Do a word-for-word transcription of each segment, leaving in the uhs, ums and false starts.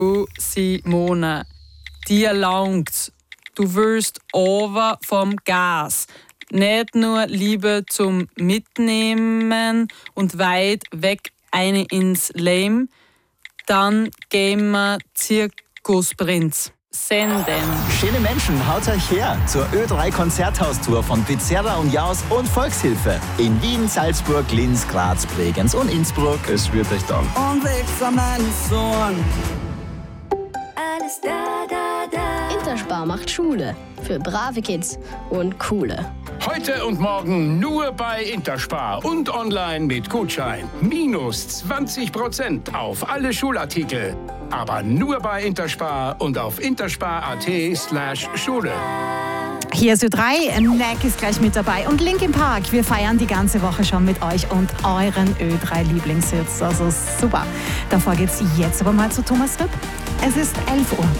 Du, Simone, dir langt's. Du willst over vom Gas. Nicht nur Liebe zum Mitnehmen und weit weg eine ins Leben. Dann gehen wir Zirkusprinz. Senden. Schöne Menschen, haut euch her zur Ö drei Konzerthaustour von Pizerra und Jaus und Volkshilfe in Wien, Salzburg, Linz, Graz, Bregenz und Innsbruck. Es wird euch danken. Und weg von meinem Sohn. Alles da, da, da. Interspar macht Schule für brave Kids und coole. Heute und morgen nur bei Interspar und online mit Gutschein. Minus zwanzig Prozent auf alle Schulartikel. Aber nur bei Interspar und auf interspar.at slash Schule. Hier ist Ö drei, Mac ist gleich mit dabei und Linkin Park. Wir feiern die ganze Woche schon mit euch und euren Ö drei Lieblingshits. Also super. Davor geht's jetzt aber mal zu Thomas Ripp. Es ist elf Uhr.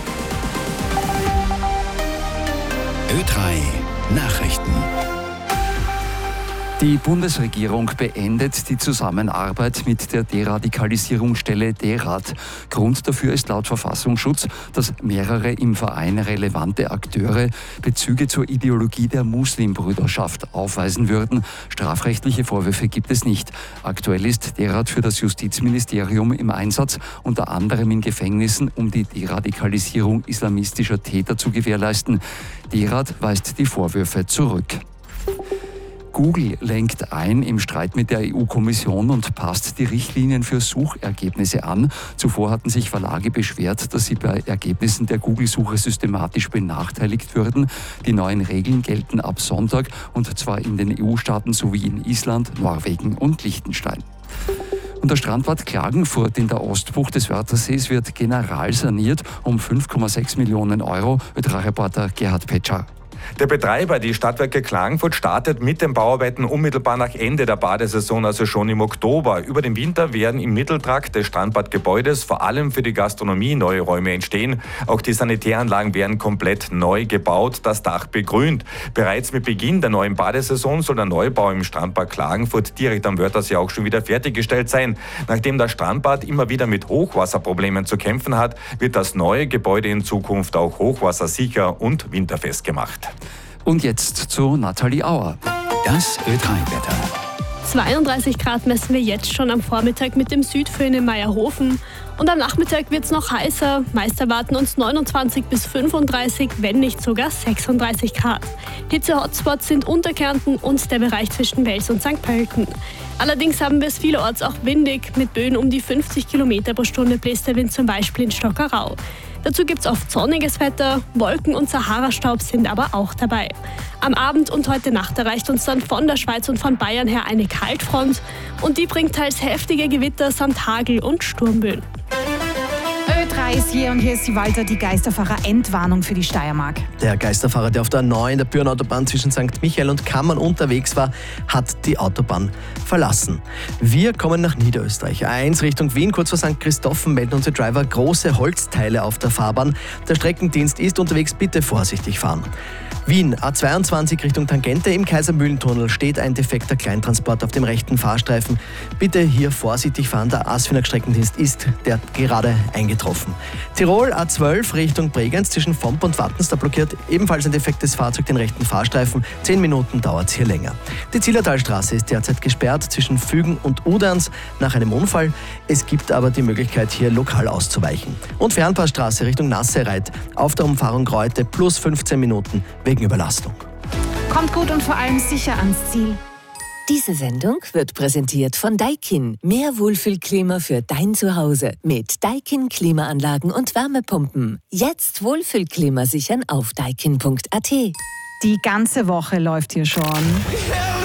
Ö drei Nachrichten. Die Bundesregierung beendet die Zusammenarbeit mit der Deradikalisierungsstelle DERAD. Grund dafür ist laut Verfassungsschutz, dass mehrere im Verein relevante Akteure Bezüge zur Ideologie der Muslimbrüderschaft aufweisen würden. Strafrechtliche Vorwürfe gibt es nicht. Aktuell ist DERAD für das Justizministerium im Einsatz, unter anderem in Gefängnissen, um die Deradikalisierung islamistischer Täter zu gewährleisten. DERAD weist die Vorwürfe zurück. Google lenkt ein im Streit mit der E U-Kommission und passt die Richtlinien für Suchergebnisse an. Zuvor hatten sich Verlage beschwert, dass sie bei Ergebnissen der Google-Suche systematisch benachteiligt würden. Die neuen Regeln gelten ab Sonntag, und zwar in den E U-Staaten sowie in Island, Norwegen und Liechtenstein. Und der Strandbad Klagenfurt in der Ostbucht des Wörthersees wird generalsaniert um fünf Komma sechs Millionen Euro. Ö drei Reporter Gerhard Petscher. Der Betreiber, die Stadtwerke Klagenfurt, startet mit den Bauarbeiten unmittelbar nach Ende der Badesaison, also schon im Oktober. Über den Winter werden im Mitteltrakt des Strandbadgebäudes vor allem für die Gastronomie neue Räume entstehen. Auch die Sanitäranlagen werden komplett neu gebaut, das Dach begrünt. Bereits mit Beginn der neuen Badesaison soll der Neubau im Strandbad Klagenfurt direkt am Wörthersee auch schon wieder fertiggestellt sein. Nachdem das Strandbad immer wieder mit Hochwasserproblemen zu kämpfen hat, wird das neue Gebäude in Zukunft auch hochwassersicher und winterfest gemacht. Und jetzt zu Nathalie Auer. Das Ö drei Wetter. zweiunddreißig Grad messen wir jetzt schon am Vormittag mit dem Südföhn in Meierhofen. Und am Nachmittag wird es noch heißer. Meist erwarten uns neunundzwanzig bis fünfunddreißig, wenn nicht sogar sechsunddreißig Grad. Hitze-Hotspots sind Unterkärnten und der Bereich zwischen Wels und Sankt Pölten. Allerdings haben wir es vielerorts auch windig. Mit Böen um die fünfzig Kilometer pro Stunde bläst der Wind zum Beispiel in Stockerau. Dazu gibt es oft sonniges Wetter, Wolken und Sahara-Staub sind aber auch dabei. Am Abend und heute Nacht erreicht uns dann von der Schweiz und von Bayern her eine Kaltfront und die bringt teils heftige Gewitter samt Hagel und Sturmböen. Ö drei ist hier und hier ist die Walter, die Geisterfahrer-Endwarnung für die Steiermark. Der Geisterfahrer, der auf der A neun der Bürenautobahn zwischen Sankt Michael und Kammern unterwegs war, hat die Autobahn verlassen. Wir kommen nach Niederösterreich. A eins Richtung Wien, kurz vor Sankt Christophen melden unsere Driver große Holzteile auf der Fahrbahn. Der Streckendienst ist unterwegs, bitte vorsichtig fahren. Wien, A zweiundzwanzig Richtung Tangente, im Kaisermühlentunnel steht ein defekter Kleintransport auf dem rechten Fahrstreifen. Bitte hier vorsichtig fahren, der Asfinag-Streckendienst ist der gerade eingetroffen. Tirol, A zwölf Richtung Bregenz, zwischen Vomp und Wattens, da blockiert ebenfalls ein defektes Fahrzeug den rechten Fahrstreifen. Zehn Minuten dauert es hier länger. Die Zillertalstraße ist derzeit gesperrt zwischen Fügen und Uderns nach einem Unfall. Es gibt aber die Möglichkeit, hier lokal auszuweichen. Und Fernpassstraße Richtung Nassereit auf der Umfahrung Reute plus fünfzehn Minuten wegen Überlastung. Kommt gut und vor allem sicher ans Ziel. Diese Sendung wird präsentiert von Daikin. Mehr Wohlfühlklima für dein Zuhause mit Daikin Klimaanlagen und Wärmepumpen. Jetzt Wohlfühlklima sichern auf daikin punkt at. Die ganze Woche läuft hier schon